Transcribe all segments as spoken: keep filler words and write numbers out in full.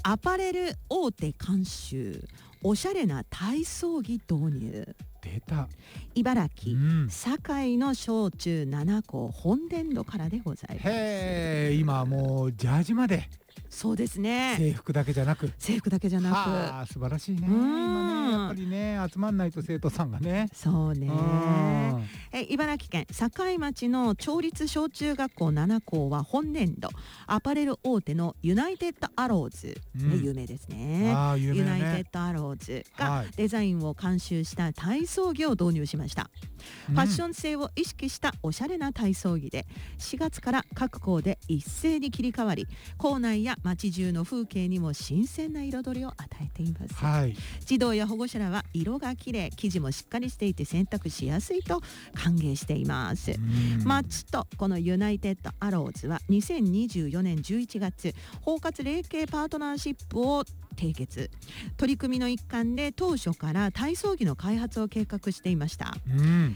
アパレル大手監修、おしゃれな体操着導入。 出た。 茨城、 うん、 堺の小中なな校本殿土からでございます。 へえ、今もうジャージまで。 そうですね。 制服だけじゃなく。 制服だけじゃなく。 はあ、素晴らしいね。今ね、やっぱりね、集まんないと生徒さんがね。 そうね。え茨城県境町の町立小中学校なな校は本年度アパレル大手のユナイテッドアローズ、うん、有名ですね。 あー、有名ね。 ユナイテッドアローズがデザインを監修した体操着を導入しました。ファッション性を意識したおしゃれな体操着でしがつから各校で一斉に切り替わり、校内や街中の風景にも新鮮な彩りを与えています、 はい、 児童や保護者らは色が綺麗、生地もしっかりしていて洗濯しやすいと歓迎しています。町とこのユナイテッドアローズはにせんにじゅうよねんじゅういちがつ包括連携パートナーシップを締結。取り組みの一環で当初から体操着の開発を計画していました、うん、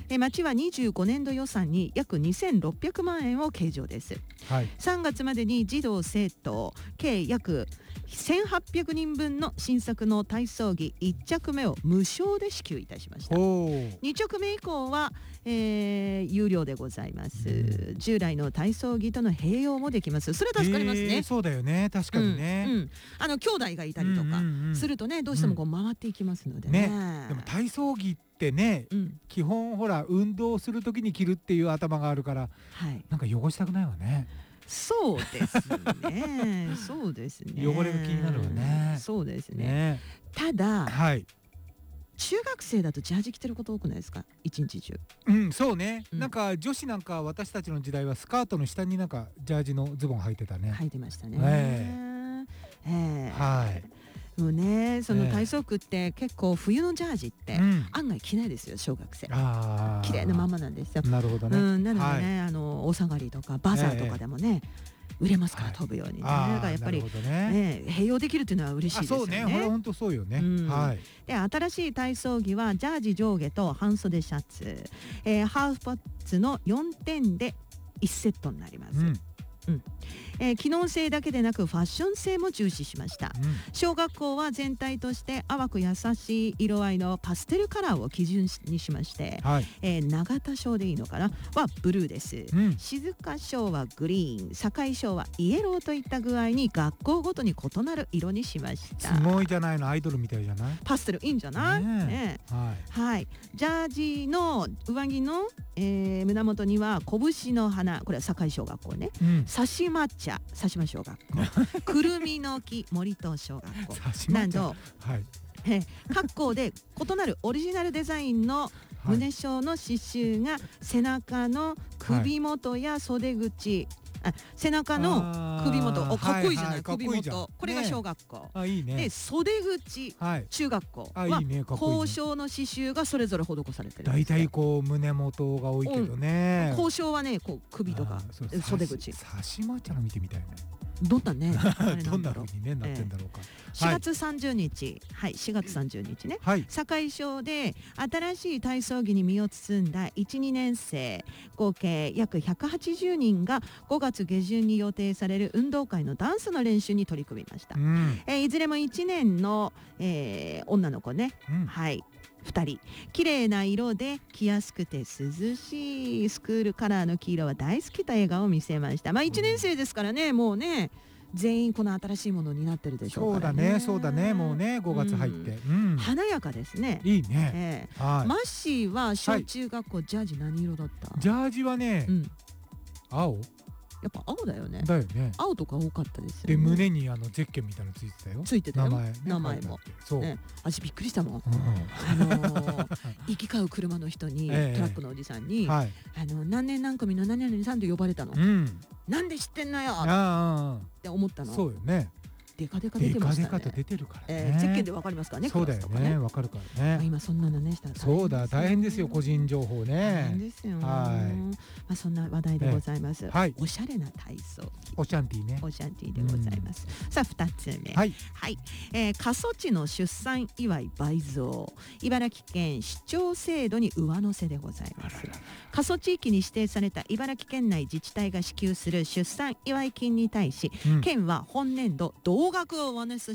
え町はにじゅうごねんど予算に約にせんろっぴゃくまんえんを計上です、はい、さんがつまでに児童生徒計約せんはっぴゃくにんぶんの新作の体操着いっちゃくめを無償で支給いたしました。にちゃくめ以降は、えー、有料でございます、うん、従来の体操着との併用もできます。それは助かりますね、 えー、そうだよね、確かにね、 うんうん、あの兄弟がいたりとかするとね、どうしてもこう回っていきますので ね,、うん、ね。 でも体操着ってね、うん、基本ほら運動するときに着るっていう頭があるから、はい、なんか汚したくないわね。 そうですねそうですね、 汚れが気になるわね。 そうです ね, ねただ、 はい、 中学生だとジャージ着てること多くないですか、一日中。 うん、そうね、うん、なんか女子なんか私たちの時代はスカートの下になんかジャージのズボン履いてたね。 履いてましたね、 えーえー、 はいもうね、その体操服って結構冬のジャージって案外着ないですよ、小学生。あ綺麗なままなんですよ。 なるほどね、 うん、なのでね、はい、あのお下がりとかバザーとかでもね、えー、売れますから、飛ぶようにね、はい、だからやっぱり、ね、併用できるっていうのは嬉しいですよね。 あ、そうね、本当そうよね、うん、はい、 で新しい体操着はジャージ上下と半袖シャツ、えー、ハーフパッツのよんてんでいちセットになります、うんうんえー、機能性だけでなくファッション性も重視しました、うん、小学校は全体として淡く優しい色合いのパステルカラーを基準にしまして、はい、えー、永田小でいいのかなはブルーです、うん、静香小はグリーン、堺小はイエローといった具合に学校ごとに異なる色にしました。 すごいじゃないの、アイドルみたいじゃない。 パステルいいんじゃない、ねね、はい、はい、ジャージの上着の、えー、胸元には拳の花、これは堺小学校ね、うん、刺し抹茶刺しま小学校くるみの木森東小学校など、はい、え各校で異なるオリジナルデザインの胸章の刺繍が背中の首元や袖口、はい、あ背中の首元、おかっこいいじゃない、はいはい、首元、これが小学校、ね、あいいね、で袖口、はい、中学校は校章の刺繍がそれぞれ施されてるんですよ。大体こう胸元が多いけどね、 うん、校章はねこう首とか袖口。 刺し抹茶の見てみたいね、 どんなねどんな風に、ね、なってんだろうか、えー、 しがつさんじゅうにち、はい、しがつさんじゅうにちね、はい、堺小で新しい体操着に身を包んだいち、にねんせい合計約ひゃくはちじゅうにんがごがつげじゅんに予定される運動会のダンスの練習に取り組みました、うん、えー、いずれもいちねんの、えー、女の子ね、うん、はいふたり、綺麗な色で着やすくて涼しいスクールカラーの黄色は大好きと笑顔を見せました。まあいちねんせいですからね、もうね全員この新しいものになってるでしょうからね。 そうだね、そうだね、もうねごがつ入って、うんうん、 華やかですね。 いいね、 えーはい、マッシーは小中学校、はい、ジャージ何色だった？ ジャージはね、うん、青やっぱ青だよね。 だよね。 青とか多かったですよね。 で胸にあのゼッケンみたいなのついてたよ。 ついてたよ。 名前、ね、 名前も。 そう。 ね、私びっくりしたもん。うん、あのー、行き交う車の人に、えー、トラックのおじさんに、はい、あの何年何組の何々さんと呼ばれたの。うん、なんで知ってんのよって思ったの。 そうよね。デカデカ出てましたね。デカデカと出てるからね。 えー、ゼッケンでわかりますからね。 そうだよね。わかるからね。 今そんなのねしたらそうだ、大変ですよ、個人情報ね。 大変ですよ。はい。まあそんな話題でございます。はい。おしゃれな体操。 オシャンティーね。 オシャンティーでございます。さあ二つ目。はい。はい。えー、過疎地の出産祝い倍増。茨城県市長制度に上乗せでございます。過疎地域に指定された茨城県内自治体が支給する出産祝い金に対し、うん、県は本年度同額を上乗せ